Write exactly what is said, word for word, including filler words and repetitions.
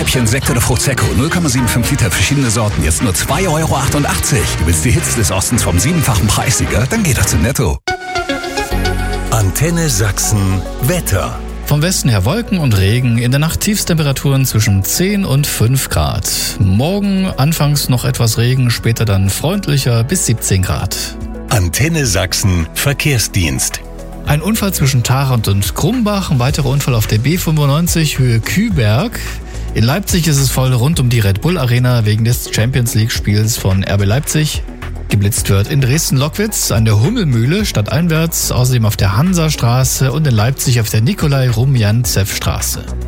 Häppchen Sekt oder Prosecco, null Komma fünfundsiebzig Liter, verschiedene Sorten, jetzt nur zwei Euro achtundachtzig. Du willst die Hits des Ostens vom siebenfachen Preissieger? Dann geh doch zu Netto. Antenne Sachsen Wetter. Vom Westen her Wolken und Regen, in der Nacht Tiefstemperaturen zwischen zehn und fünf Grad. Morgen anfangs noch etwas Regen, später dann freundlicher bis siebzehn Grad. Antenne Sachsen Verkehrsdienst. Ein Unfall zwischen Tharandt und Krumbach, ein weiterer Unfall auf der B fünfundneunzig Höhe Küberg. In Leipzig ist es voll rund um die Red Bull Arena wegen des Champions League Spiels von R B Leipzig. Geblitzt wird in Dresden-Lockwitz an der Hummelmühle stadteinwärts, außerdem auf der Hansastraße und in Leipzig auf der Nikolai-Rumjantsew-Straße.